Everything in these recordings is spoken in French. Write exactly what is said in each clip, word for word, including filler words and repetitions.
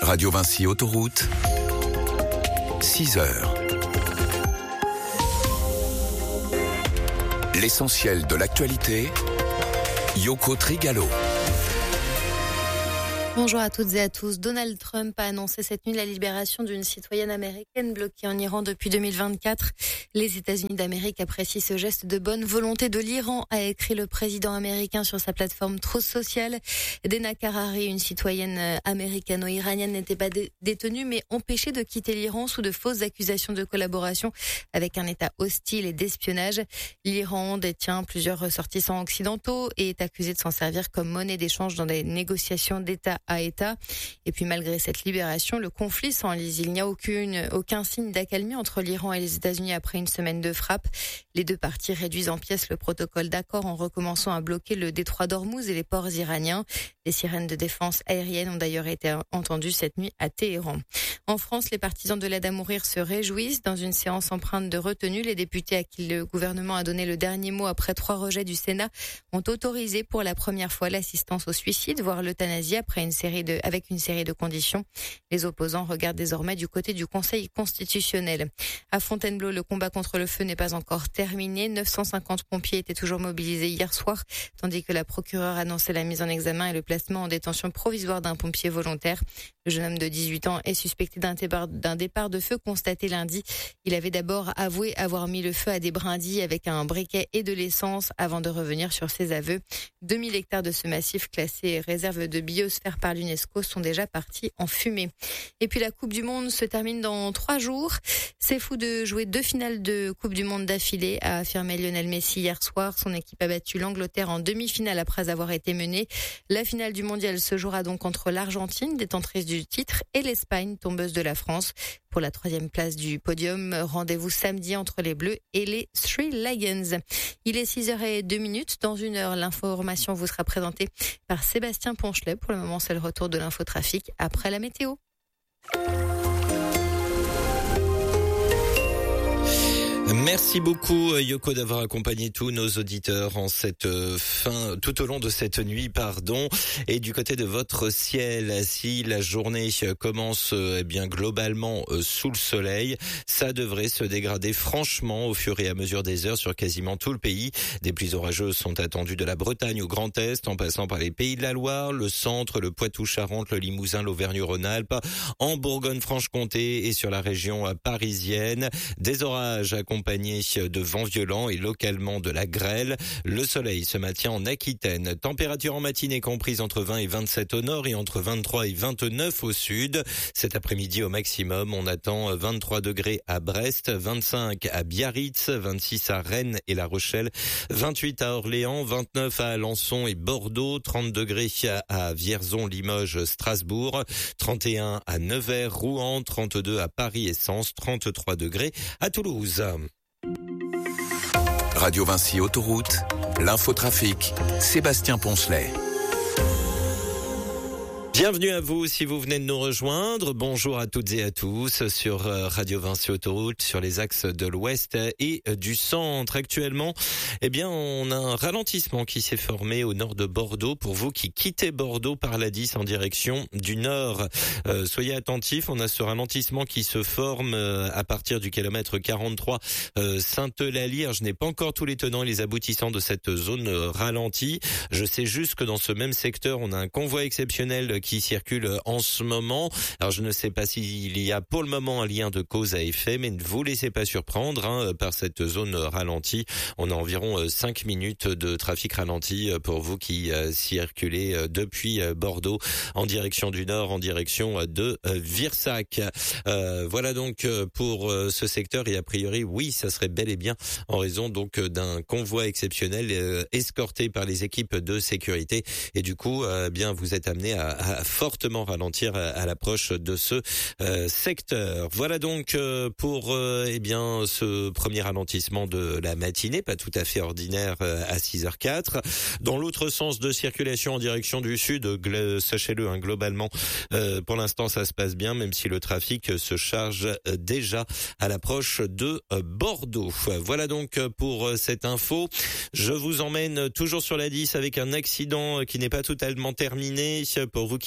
Radio Vinci Autoroute, six heures. L'essentiel de l'actualité, Yoko Trigalo. Bonjour à toutes et à tous. Donald Trump a annoncé cette nuit la libération d'une citoyenne américaine bloquée en Iran depuis deux mille vingt-quatre. Les États-Unis d'Amérique apprécient ce geste de bonne volonté de l'Iran, a écrit le président américain sur sa plateforme Truth Social. Dena Karari, une citoyenne américano-iranienne, n'était pas dé- détenue mais empêchée de quitter l'Iran sous de fausses accusations de collaboration avec un État hostile et d'espionnage. L'Iran détient plusieurs ressortissants occidentaux et est accusé de s'en servir comme monnaie d'échange dans des négociations d'État à État. Et puis malgré cette libération, le conflit s'enlise. Il n'y a aucune, aucun signe d'accalmie entre l'Iran et les États-Unis après une semaine de frappe. Les deux parties réduisent en pièces le protocole d'accord en recommençant à bloquer le détroit d'Ormuz et les ports iraniens. Les sirènes de défense aérienne ont d'ailleurs été entendues cette nuit à Téhéran. En France, les partisans de l'aide à mourir se réjouissent. Dans une séance empreinte de retenue, les députés à qui le gouvernement a donné le dernier mot après trois rejets du Sénat ont autorisé pour la première fois l'assistance au suicide, voire l'euthanasie après une série de, avec une série de conditions. Les opposants regardent désormais du côté du Conseil constitutionnel. À Fontainebleau, le combat contre le feu n'est pas encore terminé. neuf cent cinquante pompiers étaient toujours mobilisés hier soir, tandis que la procureure annonçait la mise en examen et le placement en détention provisoire d'un pompier volontaire. Le jeune homme de dix-huit ans est suspecté d'un départ, d'un départ de feu constaté lundi. Il avait d'abord avoué avoir mis le feu à des brindilles avec un briquet et de l'essence avant de revenir sur ses aveux. deux mille hectares de ce massif classé réserve de biosphère par l'UNESCO sont déjà partis en fumée. Et puis la Coupe du Monde se termine dans trois jours. C'est fou de jouer deux finales de Coupe du Monde d'affilée, a affirmé Lionel Messi hier soir. Son équipe a battu l'Angleterre en demi-finale après avoir été menée. La finale du mondial se jouera donc entre l'Argentine, détentrice du titre, et l'Espagne, tombeuse de la France. Pour la troisième place du podium, rendez-vous samedi entre les Bleus et les Three Lions. Il est six heures zéro deux minutes. Dans une heure, l'information vous sera présentée par Sébastien Ponchelet. Pour le moment, c'est le retour de l'infotrafic après la météo. Merci beaucoup Yoko d'avoir accompagné tous nos auditeurs en cette fin, tout au long de cette nuit, pardon. Et du côté de votre ciel, si la journée commence eh bien globalement sous le soleil, ça devrait se dégrader franchement au fur et à mesure des heures sur quasiment tout le pays. Des pluies orageuses sont attendues de la Bretagne au Grand Est, en passant par les Pays de la Loire, le centre, le Poitou-Charentes, le Limousin, l'Auvergne-Rhône-Alpes, en Bourgogne-Franche-Comté et sur la région parisienne. Des orages accompagnés de vents violents et localement de la grêle. Le soleil se maintient en Aquitaine. Température en matinée comprise entre vingt et vingt-sept au nord et entre vingt-trois et vingt-neuf au sud. Cet après-midi au maximum, on attend vingt-trois degrés à Brest, vingt-cinq à Biarritz, vingt-six à Rennes et La Rochelle, vingt-huit à Orléans, vingt-neuf à Alençon et Bordeaux, trente degrés à Vierzon, Limoges, Strasbourg, trente et un à Nevers, Rouen, trente-deux à Paris et Sens, trente-trois degrés à Toulouse. Radio Vinci Autoroute, l'infotrafic, Sébastien Ponchelet. Bienvenue à vous si vous venez de nous rejoindre. Bonjour à toutes et à tous sur Radio Vinci Autoroute, sur les axes de l'ouest et du centre. Actuellement, eh bien, on a un ralentissement qui s'est formé au nord de Bordeaux. Pour vous qui quittez Bordeaux par la dix en direction du nord, euh, soyez attentifs. On a ce ralentissement qui se forme euh, à partir du kilomètre quarante-trois euh, Sainte-Eulalie. Je n'ai pas encore tous les tenants et les aboutissants de cette zone ralentie. Je sais juste que dans ce même secteur, on a un convoi exceptionnel qui qui circule en ce moment. Alors je ne sais pas s'il y a pour le moment un lien de cause à effet, mais ne vous laissez pas surprendre hein, par cette zone ralentie. On a environ cinq minutes de trafic ralenti pour vous qui euh, circulez depuis Bordeaux en direction du nord, en direction de Virsac. Euh, voilà donc pour ce secteur et a priori, oui, ça serait bel et bien en raison donc d'un convoi exceptionnel euh, escorté par les équipes de sécurité et du coup, euh, bien vous êtes amené à, à fortement ralentir à, à l'approche de ce euh, secteur. Voilà donc euh, pour euh, eh bien ce premier ralentissement de la matinée, pas tout à fait ordinaire euh, à six heures quatre. Dans l'autre sens de circulation en direction du sud, gl- sachez-le, hein, globalement, euh, pour l'instant ça se passe bien, même si le trafic se charge euh, déjà à l'approche de euh, Bordeaux. Voilà donc pour euh, cette info. Je vous emmène toujours sur la dix avec un accident qui n'est pas totalement terminé. Pour vous qui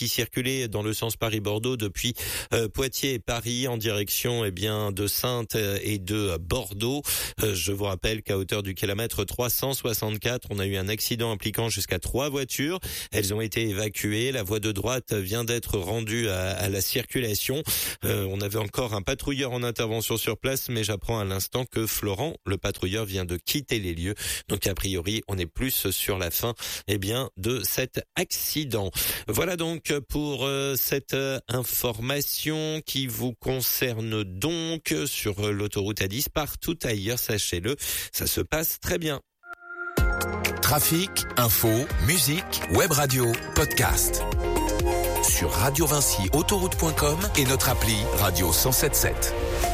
qui circulait dans le sens Paris-Bordeaux depuis euh, Poitiers et Paris en direction eh bien de Saintes et de Bordeaux. Euh, je vous rappelle qu'à hauteur du kilomètre trois cent soixante-quatre, on a eu un accident impliquant jusqu'à trois voitures. Elles ont été évacuées. La voie de droite vient d'être rendue à, à la circulation. Euh, on avait encore un patrouilleur en intervention sur place, mais j'apprends à l'instant que Florent, le patrouilleur, vient de quitter les lieux. Donc a priori, on est plus sur la fin eh bien de cet accident. Voilà donc pour euh, cette euh, information qui vous concerne donc sur l'autoroute A dix. Partout ailleurs, sachez-le, ça se passe très bien. Trafic, info, musique, web radio, podcast. Sur radio vinci autoroute point com et notre appli Radio cent soixante-dix-sept.